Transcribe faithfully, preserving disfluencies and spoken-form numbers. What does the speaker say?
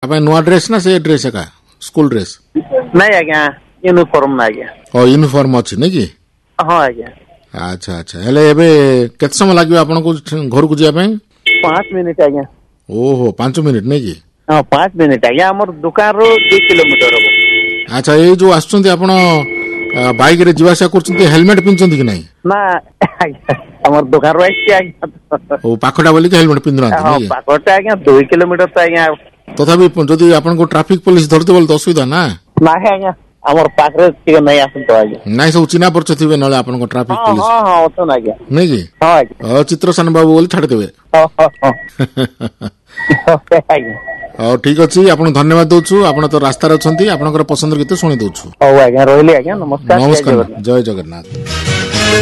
नुआ ड्रेस ना से ड्रेस एका स्कूल ड्रेस नहीं आज्ञा यूनिफॉर्म ना आज्ञा ओ यूनिफॉर्म अच्छी नहीं कि हाँ आज्ञा अच्छा अच्छा हेले एबे केते समय लागबे आपन को घर को जिया पई पाँच मिनिट आज्ञा ओहो पाँच मिनिट नहीं कि हाँ पाँच मिनिट आज्ञा हमर दुकान रो दो किलोमीटर हो अच्छा ये जो आछुंती आपण बाइक रे जीवासा करछंती हेलमेट पिनछंती कि नहीं ना हमर दुकान रो आछि आज्ञा ओ पाखडा बोली के हेलमेट पिनरा हाँ पाखडा आज्ञा दो किलोमीटर तो आज्ञा तथापि जदि आपन को ट्रैफिक पुलिस धरते बोल तो असुविधा ना ना आज्ञा हमर पाखरे टिके नहीं आसन तो आज्ञा नहीं सब चिना परिचय थिबे नले आपन को ट्रैफिक पुलिस हां हां ओतो ना आज्ञा नहीं कि हां आज्ञा चित्रसन बाबू बोली छाड़ देबे हां हां और ठीक अछि आपन धन्यवाद दोछु आपन तो रास्ता रे अछंती आपनकर पसंद गीत सुनि दोछु हो आज्ञा रोहिली आज्ञा नमस्कार नमस्कार जय जगन्नाथ।